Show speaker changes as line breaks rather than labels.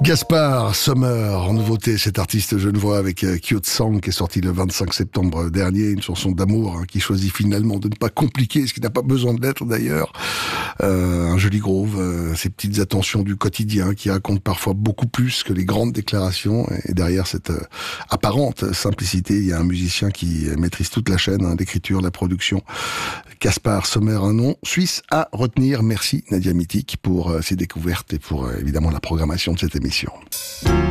Gaspard Sommer, en nouveauté, cet artiste genevois avec Kyo Tsang qui est sorti le 25 septembre dernier, une chanson d'amour qui choisit finalement de ne pas compliquer, ce qui n'a pas besoin de l'être d'ailleurs. Un joli groove, ces petites attentions du quotidien qui racontent parfois beaucoup plus que les grandes déclarations. Et derrière cette apparente simplicité, il y a un musicien qui maîtrise toute la chaîne, l'écriture, la production. Gaspard Sommer, un nom suisse à retenir. Merci Nadia Mitik pour ces découvertes et pour évidemment la programmation de cette émission.